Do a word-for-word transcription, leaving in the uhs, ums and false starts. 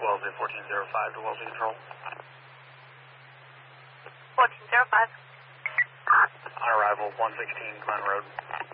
Wellesley fourteen oh five to Wellesley Control. fourteen oh five. On arrival, one sixteen Glen Road.